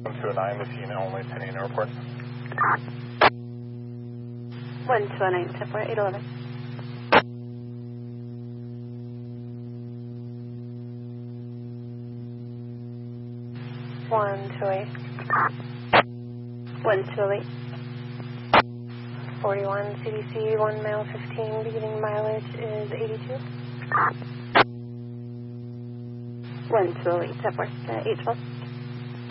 129 with unit only, Penny Airport. 129, September 811. One two eight. 128. 41 CDC 1 mile 15. Beginning mileage is 82. 128. September 812.